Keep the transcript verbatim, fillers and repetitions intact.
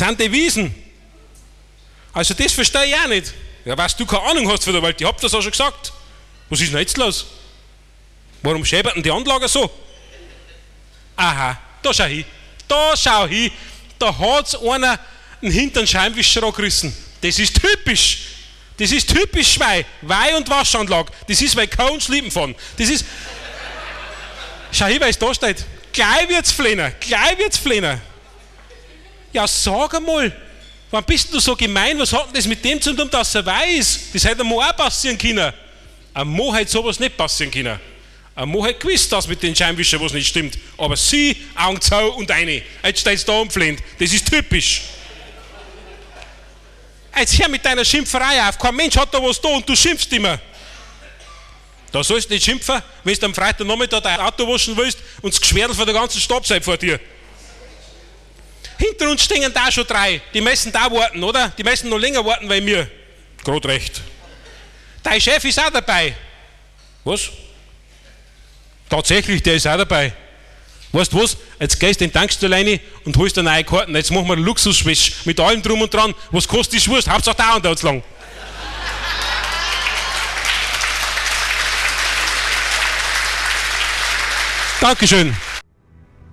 sind die Wiesen. Also das verstehe ich auch nicht. Ja, was du keine Ahnung hast von der Welt, ich hab das auch schon gesagt. Was ist denn jetzt los? Warum schäbert denn die Anlage so? Aha, da schau hin. Da schau hin. Da hat's einer einen hinteren Scheinwischer angerissen. Das ist typisch. Das ist typisch Schwein. Weih- und Waschanlage. Das ist, weil kein Schlitten fahren. Das ist... Schau hin, weil es da steht. Gleich wird's fliehen. Gleich wird's fliehen. Ja, sag einmal. Wann bist du so gemein? Was hat denn das mit dem zu tun, dass er weiß? Das hätte einem auch passieren können. Ein Mo hätte sowas nicht passieren können. Ein Mo hätte gewusst, dass mit den Scheinwischen was nicht stimmt. Aber sie, Augen zu und eine. Jetzt steht es da und flint. Das ist typisch. Jetzt hör mit deiner Schimpferei auf. Kein Mensch hat da was da und du schimpfst immer. Da sollst du nicht schimpfen, wenn du am Freitagnachmittag dein Auto waschen willst und das Geschwerdel von der ganzen Stadt sei vor dir. Hinter uns stehen da schon drei. Die müssen da warten, oder? Die müssen noch länger warten, weil wir. Gerade recht. Dein Chef ist auch dabei. Was? Tatsächlich, der ist auch dabei. Weißt du was? Jetzt gehst du in den Tankstelle rein und holst eine neue Karten. Jetzt machen wir einen Luxusschwisch mit allem drum und dran. Was kostet die Wurst? Hauptsache dauernd dauert es lang. Dankeschön.